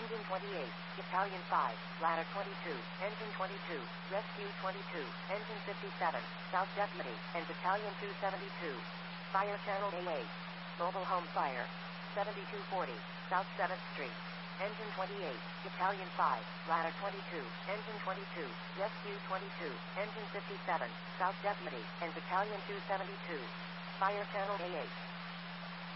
Engine 28, Battalion 5, Ladder 22, Engine 22, Rescue 22, Engine 57, South Deputy, and Battalion 272. Fire Channel A8. Mobile Home Fire. 7240, South 7th Street. Engine 28, Battalion 5, Ladder 22, Engine 22, Rescue 22, Engine 57, South Deputy, and Battalion 272. Fire Channel A8.